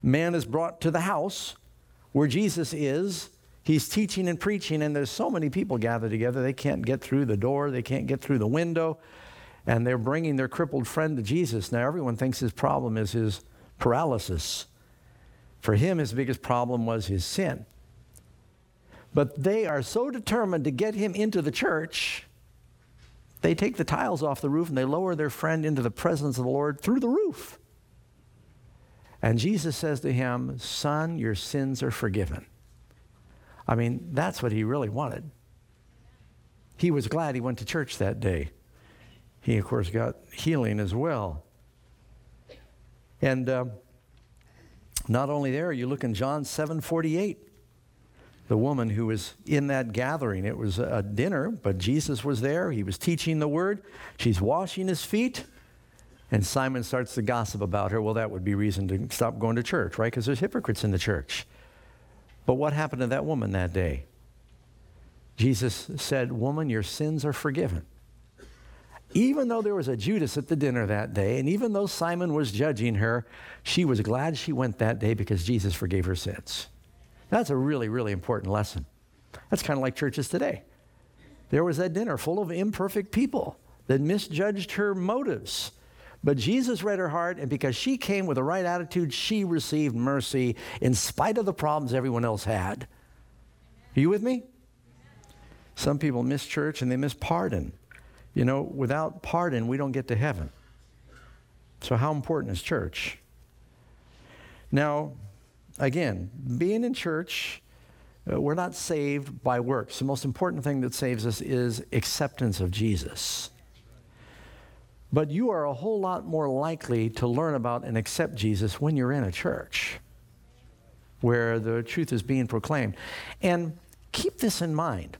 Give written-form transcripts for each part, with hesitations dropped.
Man is brought to the house where Jesus is. He's teaching and preaching, and there's so many people gathered together, they can't get through the door, they can't get through the window, and they're bringing their crippled friend to Jesus. Now, everyone thinks his problem is his paralysis. For him, his biggest problem was his sin. But they are so determined to get him into the church, they take the tiles off the roof and they lower their friend into the presence of the Lord through the roof. And Jesus says to him, "Son, your sins are forgiven." I mean, that's what he really wanted. He was glad he went to church that day. He, of course, got healing as well. And not only there, you look in John 7:48. The woman who was in that gathering, it was a dinner, but Jesus was there. He was teaching the word. She's washing his feet. And Simon starts to gossip about her. Well, that would be reason to stop going to church, right? Because there's hypocrites in the church. But what happened to that woman that day? Jesus said, "Woman, your sins are forgiven." Even though there was a Judas at the dinner that day, and even though Simon was judging her, she was glad she went that day because Jesus forgave her sins. That's a really, really important lesson. That's kind of like churches today. There was that dinner full of imperfect people that misjudged her motives. But Jesus read her heart, and because she came with the right attitude, she received mercy in spite of the problems everyone else had. Are you with me? Some people miss church and they miss pardon. You know, without pardon, we don't get to heaven. So how important is church? Now, again, being in church, we're not saved by works. The most important thing that saves us is acceptance of Jesus. But you are a whole lot more likely to learn about and accept Jesus when you're in a church where the truth is being proclaimed. And keep this in mind.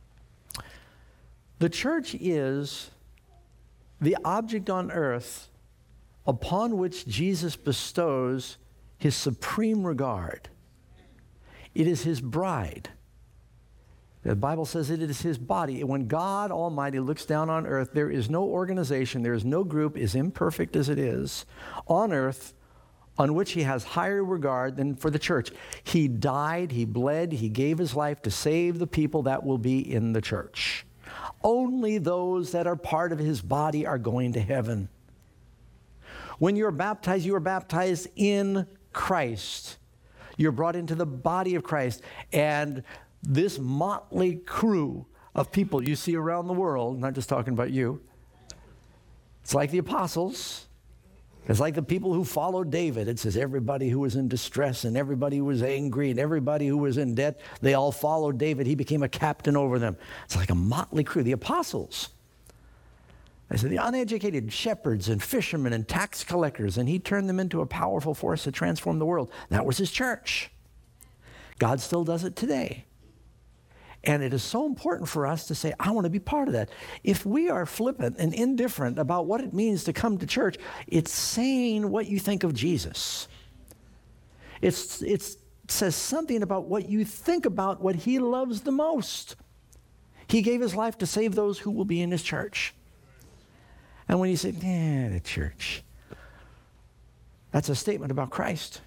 The church is the object on earth upon which Jesus bestows his supreme regard. It is his bride. The Bible says it is his body. When God Almighty looks down on earth, there is no organization, there is no group, as imperfect as it is, on earth on which he has higher regard than for the church. He died, he bled, he gave his life to save the people that will be in the church. Only those that are part of his body are going to heaven. When you are baptized in Christ. You're brought into the body of Christ. And this motley crew of people you see around the world, not just talking about you, it's like the apostles. It's like the people who followed David. It says everybody who was in distress and everybody who was angry and everybody who was in debt, they all followed David. He became a captain over them. It's like a motley crew. The apostles. I said the uneducated shepherds and fishermen and tax collectors, and he turned them into a powerful force to transform the world. That was his church. God still does it today. And it is so important for us to say, I want to be part of that. If we are flippant and indifferent about what it means to come to church, it's saying what you think of Jesus. It says something about what you think about what he loves the most. He gave his life to save those who will be in his church. And when you say, the church, that's a statement about Christ.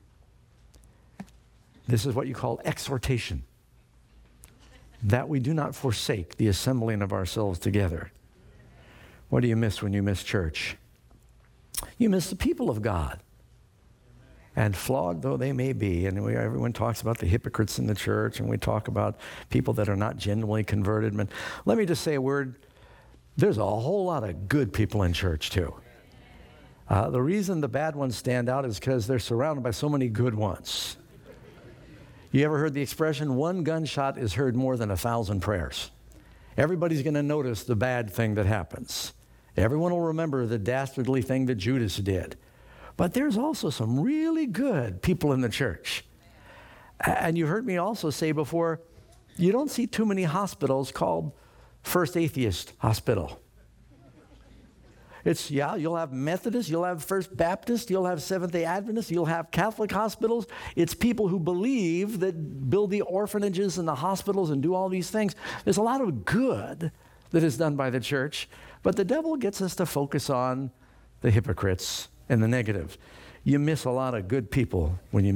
This is what you call exhortation. That we do not forsake the assembling of ourselves together. What do you miss when you miss church? You miss the people of God. And flawed though they may be, and everyone talks about the hypocrites in the church, and we talk about people that are not genuinely converted. But let me just say a word. There's a whole lot of good people in church too. The reason the bad ones stand out is because they're surrounded by so many good ones. You ever heard the expression, one gunshot is heard more than 1,000 prayers? Everybody's going to notice the bad thing that happens. Everyone will remember the dastardly thing that Judas did. But there's also some really good people in the church. And you heard me also say before, you don't see too many hospitals called First Atheist Hospital. You'll have Methodist, you'll have First Baptist, you'll have Seventh-day Adventist, you'll have Catholic hospitals. It's people who believe that build the orphanages and the hospitals and do all these things. There's a lot of good that is done by the church, but the devil gets us to focus on the hypocrites and the negative. you miss a lot of good people when you